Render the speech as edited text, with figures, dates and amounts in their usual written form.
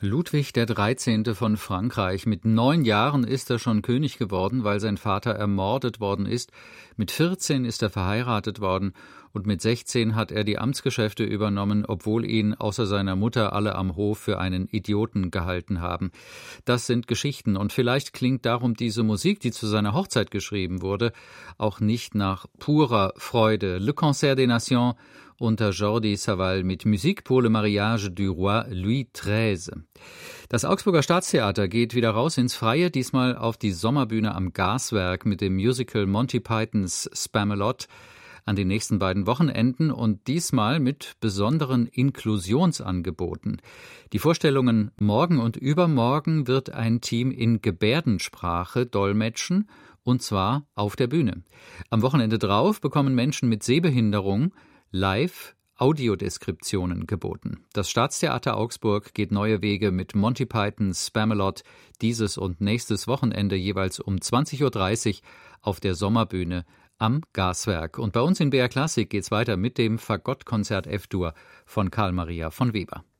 Ludwig der 13. von Frankreich. Mit 9 Jahren ist er schon König geworden, weil sein Vater ermordet worden ist. Mit 14 ist er verheiratet worden und mit 16 hat er die Amtsgeschäfte übernommen, obwohl ihn außer seiner Mutter alle am Hof für einen Idioten gehalten haben. Das sind Geschichten und vielleicht klingt darum diese Musik, die zu seiner Hochzeit geschrieben wurde, auch nicht nach purer Freude. Le Concert des Nations unter Jordi Savall mit Musique pour le mariage du roi Louis XIII. Das Augsburger Staatstheater geht wieder raus ins Freie, diesmal auf die Sommerbühne am Gaswerk mit dem Musical Monty Pythons Spamalot an den nächsten beiden Wochenenden und diesmal mit besonderen Inklusionsangeboten. Die Vorstellungen morgen und übermorgen wird ein Team in Gebärdensprache dolmetschen, und zwar auf der Bühne. Am Wochenende drauf bekommen Menschen mit Sehbehinderung live Audiodeskriptionen geboten. Das Staatstheater Augsburg geht neue Wege mit Monty Pythons Spamalot dieses und nächstes Wochenende jeweils um 20.30 Uhr auf der Sommerbühne am Gaswerk. Und bei uns in BR Klassik geht's weiter mit dem Fagottkonzert F-Dur von Karl Maria von Weber.